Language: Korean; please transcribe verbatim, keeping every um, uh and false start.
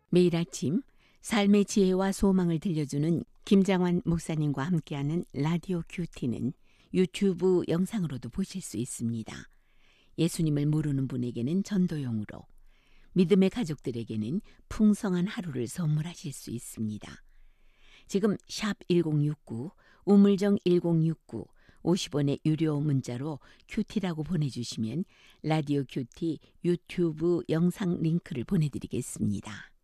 매일 아침 삶의 지혜와 소망을 들려주는 김장환 목사님과 함께하는 라디오 큐티는 유튜브 영상으로도 보실 수 있습니다. 예수님을 모르는 분에게는 전도용으로, 믿음의 가족들에게는 풍성한 하루를 선물하실 수 있습니다. 지금 샵 일공육구, 우물정 일공육구, 오십 원의 유료 문자로 큐티라고 보내주시면 라디오 큐티 유튜브 영상 링크를 보내드리겠습니다.